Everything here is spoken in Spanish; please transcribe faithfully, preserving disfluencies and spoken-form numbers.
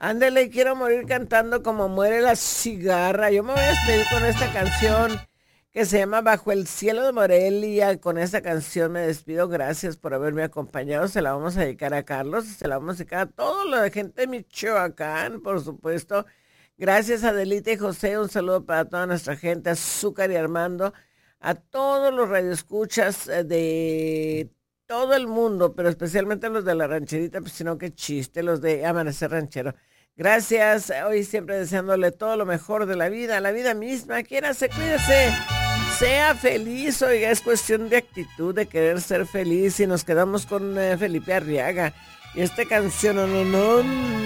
Ándale, quiero morir cantando como muere la cigarra. Yo me voy a despedir con esta canción que se llama Bajo el cielo de Morelia. Con esta canción me despido. Gracias por haberme acompañado. Se la vamos a dedicar a Carlos, se la vamos a dedicar a toda la gente de Michoacán, por supuesto. Gracias, Adelita y José. Un saludo para toda nuestra gente, Azúcar y Armando, a todos los radioescuchas eh, de todo el mundo, pero especialmente los de la rancherita, pues si no, qué chiste, los de Amanecer Ranchero. Gracias, hoy siempre deseándole todo lo mejor de la vida, la vida misma. Quiérase, cuídese, sea feliz. Oiga, es cuestión de actitud, de querer ser feliz. Y nos quedamos con eh, Felipe Arriaga y esta canción, no, no, no.